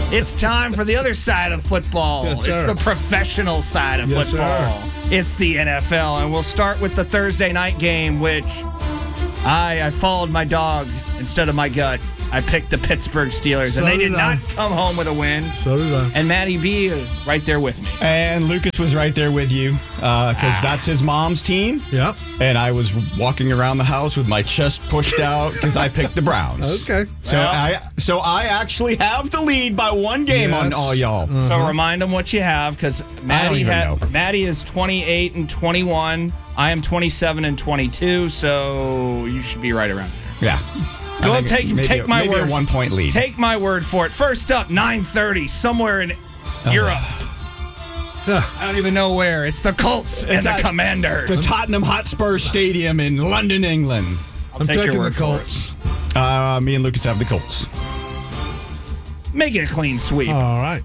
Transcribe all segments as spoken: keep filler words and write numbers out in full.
It's time for the other side of football. Yes, it's sir. the professional side of Yes, football. sir. It's the N F L, and we'll start with the Thursday night game, which I, I followed my dog instead of my gut. I picked the Pittsburgh Steelers, So and they did did I. not come home with a win. So did I. And Matty B is right there with me. And Lucas was right there with you because Ah. that's his mom's team. Yep. And I was walking around the house with my chest pushed out because I picked the Browns. Okay. So Well. I so I actually have the lead by one game on Yes. all y'all. So remind them what you have, because Maddie even had know. Maddie is twenty-eight and twenty-one. I am twenty-seven and twenty-two. So you should be right around there. Yeah. I Go think take maybe take a, my maybe word. a one point lead. Take my word for it. First up, nine thirty, somewhere in Europe. Ah, I don't even know where. It's the Colts and It's the at Commanders. the Tottenham Hotspur Stadium in London, England. I'll I'm take your taking the word for it. Colts. Uh, me and Lucas have the Colts. Make it a clean sweep. All right.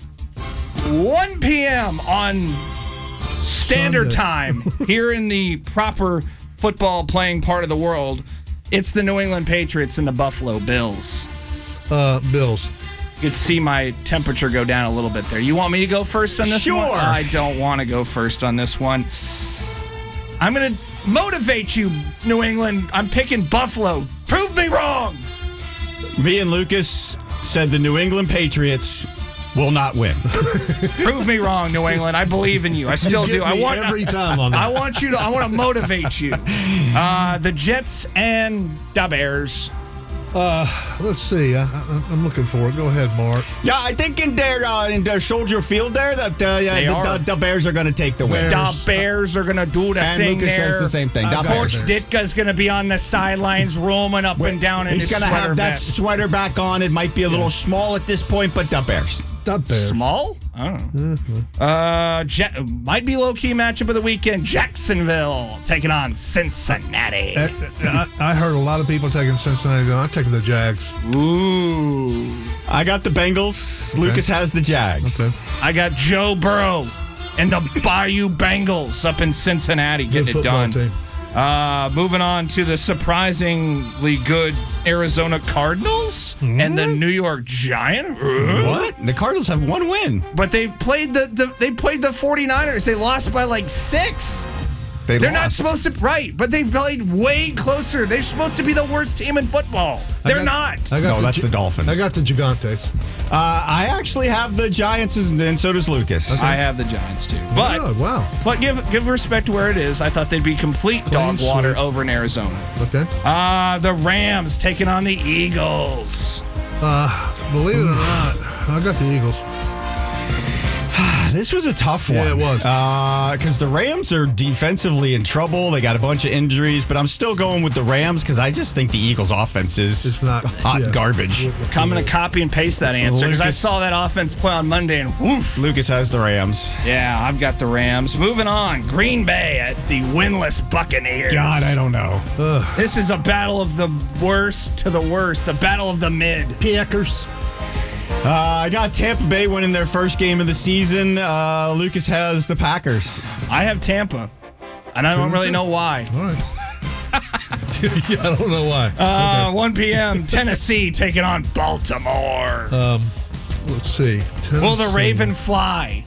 one p.m. on standard Sunday. time here in the proper football playing part of the world. It's the New England Patriots and the Buffalo Bills. Uh, Bills. You could see my temperature go down a little bit there. You want me to go first on this one? Sure. I don't want to go first on this one. I'm going to motivate you, New England. I'm picking Buffalo. Prove me wrong. Me and Lucas said the New England Patriots will not win. Prove me wrong, New England. I believe in you. I still You do. get I me want every time on that. I want you to. I want to motivate you. Uh, the Jets and the Bears. Let's see. I, I, I'm looking for it. Go ahead, Mark. Yeah, I think in their uh, in their Soldier Field there that uh, yeah, They the, are. the, the Bears are going to take the win. Bears. The Bears are gonna do the And thing Lucas there. says the same thing. I The got Bears. Coach Bears. Ditka's gonna be on the sidelines, roaming up and down in He's his going to sweater have that vest. sweater back on. It might be a little small at this point, but the Bears. Not Bears. Small? I don't know. Uh, Ja- might be low key matchup of the weekend. Jacksonville taking on Cincinnati. Uh, I, I heard a lot of people taking Cincinnati. I'm taking the Jags. Ooh. I got the Bengals. Lucas has the Jags. Okay. I got Joe Burrow and the Bayou Bengals up in Cincinnati Good getting it football done. team. Uh, moving on to the surprisingly good Arizona Cardinals and the New York Giants. What? The Cardinals have one win. But they played the, the they played the 49ers. They lost by like six. They They're not lost. supposed to right, but they played way closer. They're supposed to be the worst team in football. They're I got- not. I got No, that's Gi- the Dolphins. I got the Gigantes. Uh, I actually have the Giants, and so does Lucas. I have the Giants too. But Oh, wow. but give give respect to where it is. I thought they'd be complete Clean dog water sweep. over in Arizona. Okay. Uh the Rams taking on the Eagles. Uh, believe it or not, I got the Eagles. This was a tough one. Yeah, it was. Because the Rams are defensively in trouble. They got a bunch of injuries, but I'm still going with the Rams because I just think the Eagles' offense is It's not hot yeah. garbage. I'm gonna copy and paste that answer because I Lucas- saw that offense play on Monday and woof. Lucas has the Rams. Yeah, I've got the Rams. Moving on, Green Bay at the winless Buccaneers. God, I don't know. This is a battle of the worst to the worst, the battle of the mid. Packers. Uh, I got Tampa Bay winning their first game of the season. Uh, Lucas has the Packers. I have Tampa, and I don't really know why. All right. yeah, I don't know why. Uh, one p.m. Tennessee taking on Baltimore. Um, let's see. Will the Tennessee. Raven fly?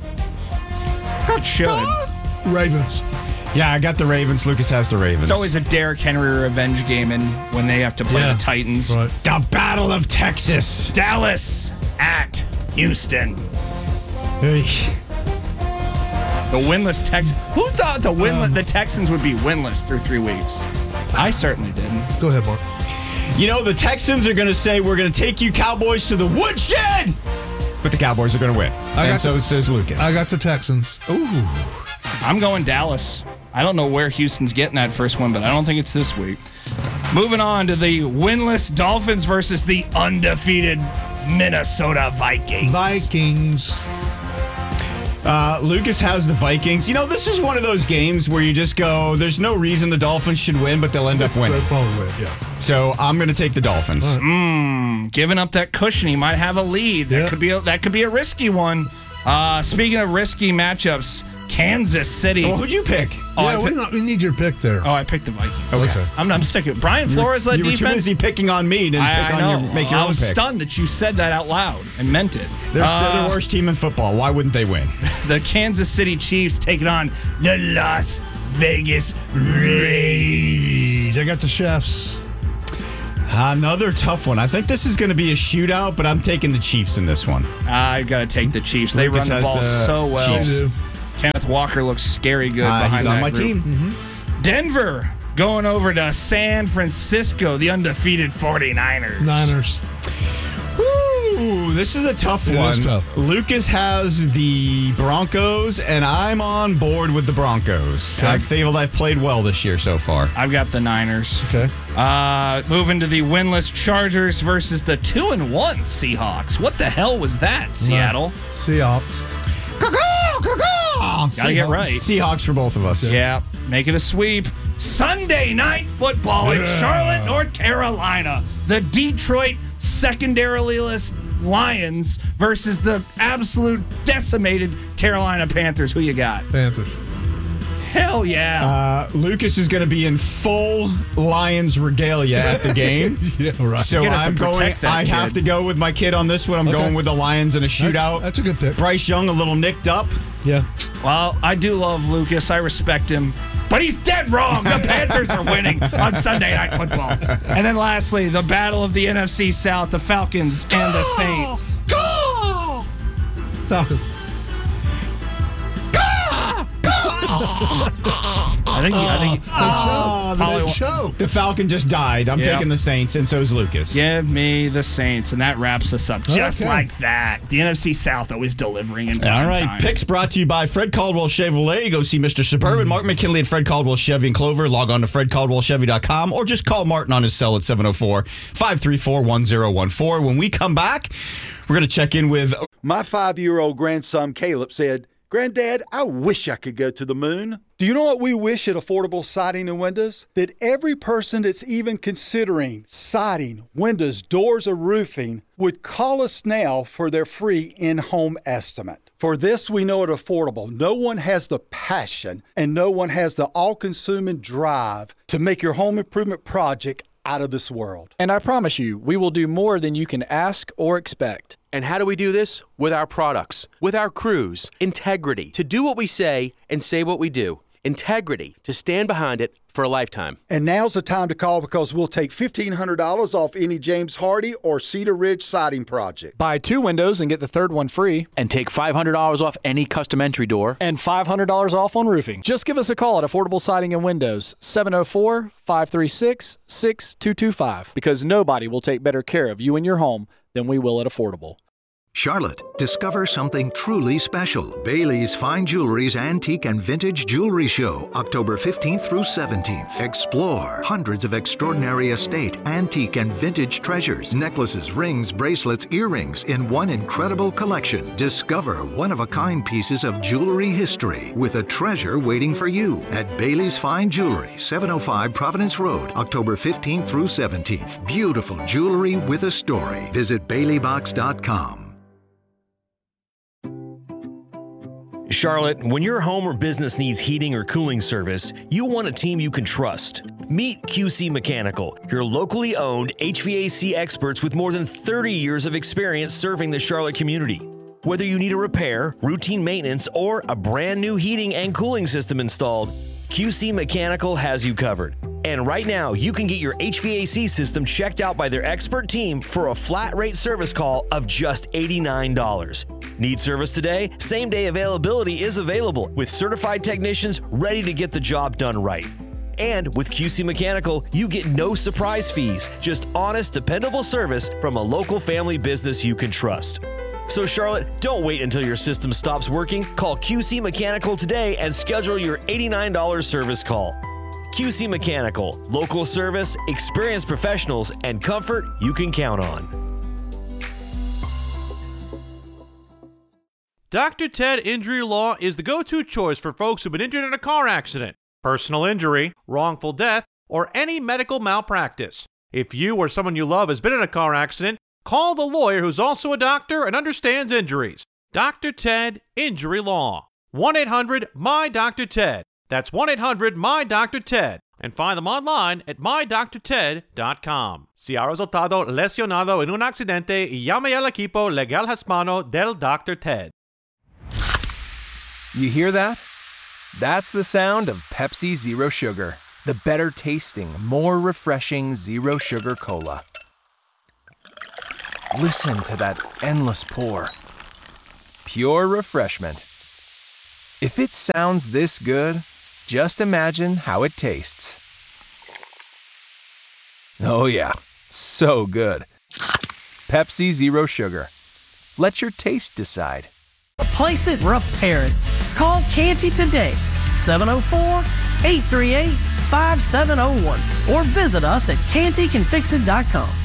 It should. Ravens. Yeah, I got the Ravens. Lucas has the Ravens. It's always a Derrick Henry revenge game in when they have to play Yeah. the Titans. Right. the Battle of Texas. Dallas at Houston. Hey. The winless Texans. Who thought the winless the Texans would be winless through three weeks? I certainly didn't. Go ahead, Mark. You know, the Texans are going to say, we're going to take you Cowboys to the woodshed. But the Cowboys are going to win. I and got so the- says Lucas. I got the Texans. I'm going Dallas. I don't know where Houston's getting that first win, but I don't think it's this week. Moving on to the winless Dolphins versus the undefeated Minnesota Vikings. Vikings. Uh, Lucas has the Vikings. You know, this is one of those games where you just go, there's no reason the Dolphins should win, but they'll end up winning. They'll probably win, yeah. So I'm going to take the Dolphins. Mm, giving up that cushion, he might have a lead. That Yeah. could be a, that could be a risky one. Uh, speaking of risky matchups, Kansas City. Well, who'd you pick? Oh, yeah, I we, pick- not, we need your pick there. oh, I picked the Vikings. Okay. I'm, I'm sticking. Brian Flores led You were defense. too busy picking on me to I, pick I on know. your, make your I own was pick. stunned that you said that out loud and meant it. They're, Uh, they're the worst team in football. Why wouldn't they win? the Kansas City Chiefs taking on the Las Vegas Raiders. I got the Chefs. Another tough one. I think this is going to be a shootout, but I'm taking the Chiefs in this one. I got to take the Chiefs. They Lucas run the has ball the so well. Chiefs. You do. Kenneth Walker looks scary good Uh, behind he's on that my group. team. Mm-hmm. Denver going over to San Francisco, the undefeated 49ers. Niners. Ooh, this is a tough It one. is tough. Lucas has the Broncos, and I'm on board with the Broncos. Okay. I feel I've played well this year so far. I've got the Niners. Okay. Uh, moving to the winless Chargers versus the two and one Seahawks. What the hell was that, Seattle? Seahawks. Gotta get right. Seahawks for both of us. Yeah, make it a sweep. Sunday night football in Yeah. Charlotte, North Carolina. The Detroit secondarily-less Lions versus the absolute decimated Carolina Panthers. Who you got? Panthers. Hell yeah. Uh, Lucas is going to be in full Lions regalia at the game. Yeah, right. So You're gonna have I'm to going. protect that I have kid. to go with my kid on this one. I'm Okay. going with the Lions in a shootout. That's, that's a good pick. Bryce Young a little nicked up. Yeah. Well, I do love Lucas. I respect him. But he's dead wrong. The Panthers are winning on Sunday Night Football. And then lastly, the battle of the N F C South, the Falcons and the Saints. Falcons. I think, I think, Oh, They Probably- choke. The Falcon just died. I'm Yep. taking the Saints, and so is Lucas. give me the Saints. And that wraps us up just Okay. like that. The N F C South always delivering in prime All right, time. picks brought to you by Fred Caldwell Chevrolet. Go see Mister Suburban, Mark McKinley at Fred Caldwell Chevy in Clover. Log on to fred caldwell chevy dot com or just call Martin on his cell at seven oh four, five three four, one oh one four. When we come back, we're going to check in with My five-year-old grandson Caleb said, "Granddad, I wish I could go to the moon." Do you know what we wish at Affordable Siding and Windows? That every person that's even considering siding, windows, doors, or roofing would call us now for their free in-home estimate. For this, we know at Affordable, no one has the passion and no one has the all-consuming drive to make your home improvement project out of this world. And I promise you, we will do more than you can ask or expect. And how do we do this? With our products, with our crews, integrity, to do what we say and say what we do. Integrity, to stand behind it for a lifetime. And now's the time to call because we'll take fifteen hundred dollars off any James Hardy or Cedar Ridge siding project. Buy two windows and get the third one free, And take five hundred dollars off any custom entry door. and five hundred dollars off on roofing. Just give us a call at Affordable Siding and Windows, seven oh four, five three six, six two two five, because nobody will take better care of you and your home than we will at Affordable. Charlotte, discover something truly special. Bailey's Fine Jewelry's Antique and Vintage Jewelry Show, October fifteenth through seventeenth. Explore hundreds of extraordinary estate, antique, and vintage treasures, necklaces, rings, bracelets, earrings in one incredible collection. Discover one-of-a-kind pieces of jewelry history with a treasure waiting for you at Bailey's Fine Jewelry, seven oh five Providence Road, October fifteenth through seventeenth. Beautiful jewelry with a story. Visit bailey box dot com. Charlotte, when your home or business needs heating or cooling service, you want a team you can trust. Meet Q C Mechanical, your locally owned H V A C experts with more than thirty years of experience serving the Charlotte community. Whether you need a repair, routine maintenance, or a brand new heating and cooling system installed, Q C Mechanical has you covered. And right now, you can get your H V A C system checked out by their expert team for a flat rate service call of just eighty-nine dollars. Need service today? Same day availability is available with certified technicians ready to get the job done right. And with Q C Mechanical, you get no surprise fees, just honest, dependable service from a local family business you can trust. So Charlotte, don't wait until your system stops working. Call Q C Mechanical today and schedule your eighty-nine dollars service call. Q C Mechanical, local service, experienced professionals, and comfort you can count on. Doctor Ted Injury Law is the go-to choice for folks who've been injured in a car accident, personal injury, wrongful death, or any medical malpractice. If you or someone you love has been in a car accident, call the lawyer who's also a doctor and understands injuries. Doctor Ted Injury Law. one eight hundred M Y D R Ted. That's one eight hundred M Y D R Ted. And find them online at my doctor ted dot com. Si ha resultado lesionado en un accidente, llame al equipo legal hispano del Doctor Ted. You hear that? That's the sound of Pepsi Zero Sugar, the better tasting, more refreshing zero sugar cola. Listen to that endless pour. Pure refreshment. If it sounds this good, just imagine how it tastes. Oh yeah, so good. Pepsi Zero Sugar. Let your taste decide. Replace it, repair it. Call Canty today, seven oh four, eight three eight, five seven oh one, or visit us at canty can fix it dot com.